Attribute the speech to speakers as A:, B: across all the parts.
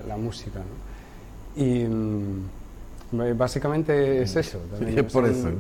A: la música, ¿no? Y básicamente es eso.
B: Sí, es por eso.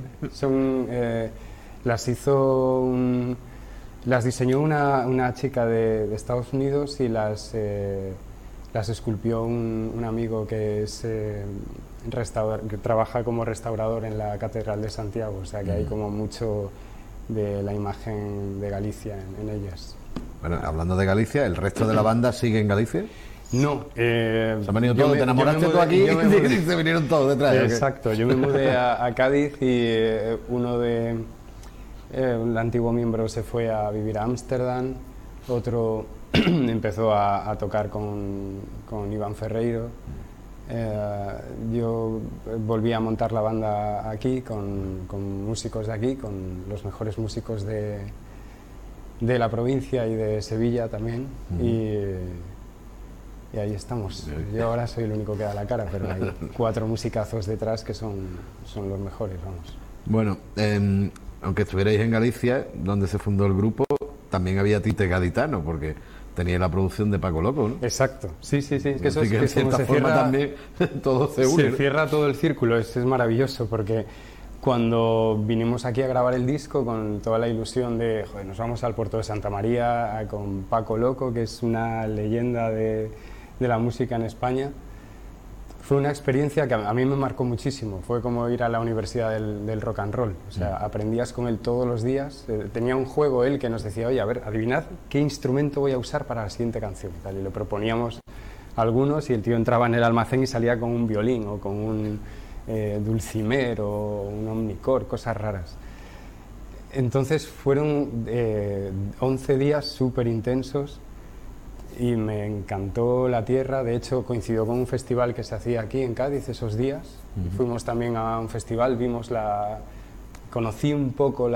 A: Las diseñó una chica de Estados Unidos y las esculpió un amigo que es que trabaja como restaurador en la Catedral de Santiago, o sea que hay como mucho de la imagen de Galicia en ellas.
B: Bueno, hablando de Galicia, ¿el resto de la banda sigue en Galicia?
A: No.
B: Se han venido todos, te enamoraste tú aquí y se vinieron todos detrás.
A: Exacto, yo me mudé a Cádiz y un antiguo miembro se fue a vivir a Ámsterdam, otro empezó a tocar con Iván Ferreiro. Yo volví a montar la banda aquí con músicos de aquí, con los mejores músicos de la provincia y de Sevilla también. Y ahí estamos. Yo ahora soy el único que da la cara, pero hay 4 musicazos detrás que son los mejores, vamos.
B: Bueno, aunque estuvierais en Galicia, donde se fundó el grupo, también había tinte gaditano, porque tenía la producción de Paco Loco, ¿no?
A: Exacto, sí. Que eso
B: así que en cierta forma también todo se une.
A: Se cierra todo el círculo, es maravilloso, porque cuando vinimos aquí a grabar el disco con toda la ilusión de, joder, nos vamos al puerto de Santa María con Paco Loco, que es una leyenda de la música en España, fue una experiencia que a mí me marcó muchísimo. Fue como ir a la universidad del rock and roll, o sea, aprendías con él todos los días. Tenía un juego él que nos decía, oye, a ver, adivinad qué instrumento voy a usar para la siguiente canción y tal, y le proponíamos algunos y el tío entraba en el almacén y salía con un violín o con un dulcimer o un omnichord, cosas raras. Entonces fueron 11 días súper intensos y me encantó la tierra. De hecho, coincidió con un festival que se hacía aquí en Cádiz esos días. Fuimos también a un festival, conocí un poco el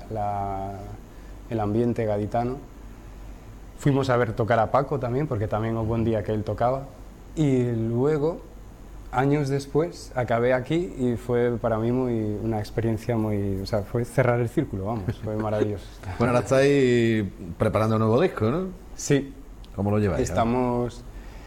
A: ambiente gaditano. Fuimos a ver tocar a Paco también, porque también hubo un día que él tocaba. Y luego, años después, acabé aquí y fue para mí una experiencia o sea, fue cerrar el círculo, vamos, fue maravilloso.
B: Bueno, ahora estáis preparando un nuevo disco, ¿no?
A: Sí.
B: ¿Cómo lo lleváis?
A: Estamos...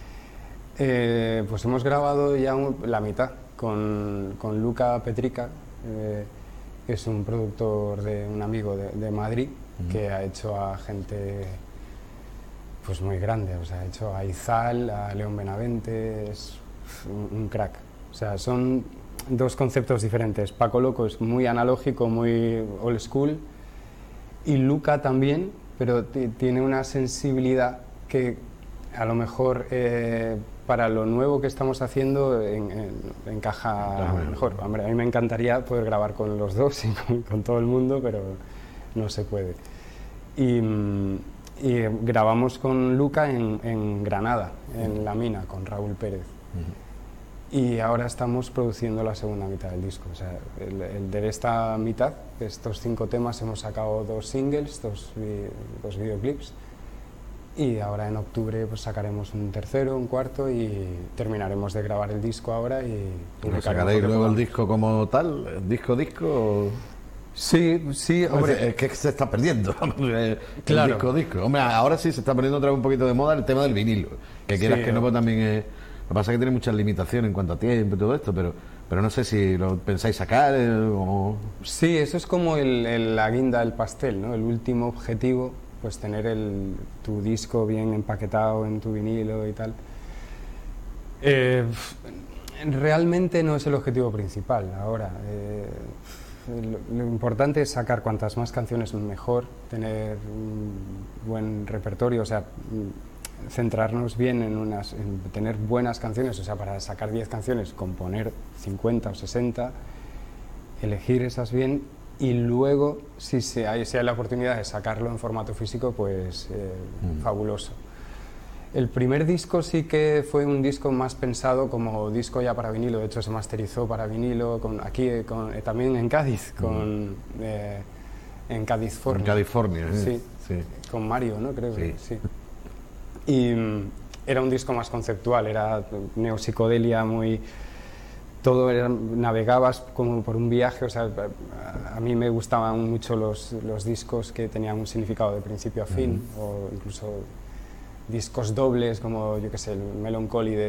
A: pues hemos grabado ya la mitad con Luca Petrica, que es un productor de un amigo de Madrid, que ha hecho a gente pues muy grande, o sea, ha hecho a Izal, a León Benavente, es un crack. O sea, son 2 conceptos diferentes. Paco Loco es muy analógico, muy old school, y Luca también, pero tiene una sensibilidad que a lo mejor para lo nuevo que estamos haciendo encaja mejor. Hombre, a mí me encantaría poder grabar con los dos y con todo el mundo, pero no se puede. Y grabamos con Luca en Granada, en La Mina, con Raúl Pérez. Y ahora estamos produciendo la segunda mitad del disco. O sea, de esta mitad, de estos 5 temas, hemos sacado 2 singles, 2 videoclips. Y ahora en octubre pues sacaremos un tercero, un cuarto y terminaremos de grabar el disco ahora y
B: ¿sacaréis luego el disco como tal? ¿El disco?
A: Sí, hombre.
B: Es que se está perdiendo
A: Claro.
B: el disco. Hombre, ahora sí se está poniendo otra vez un poquito de moda el tema del vinilo. Que quieras que no, pues también es... Lo que pasa es que tiene muchas limitaciones en cuanto a tiempo y todo esto, pero no sé si lo pensáis sacar o...
A: Sí, eso es como la guinda del pastel, ¿no? El último objetivo, pues tener tu disco bien empaquetado en tu vinilo y tal. Realmente no es el objetivo principal ahora. Lo importante es sacar cuantas más canciones mejor, tener un buen repertorio, o sea, centrarnos bien en tener buenas canciones, o sea, para sacar 10 canciones, componer 50 o 60, elegir esas bien y luego, si hay la oportunidad de sacarlo en formato físico, pues fabuloso. El primer disco sí que fue un disco más pensado como disco ya para vinilo, de hecho se masterizó para vinilo también en Cádiz, en California.
B: En California,
A: sí, con Mario, ¿no? Creo que sí. Y era un disco más conceptual, era neopsicodelia muy... Todo navegabas como por un viaje, o sea, a mí me gustaban mucho los discos que tenían un significado de principio a fin, o incluso discos dobles como, yo qué sé, el Melancholy de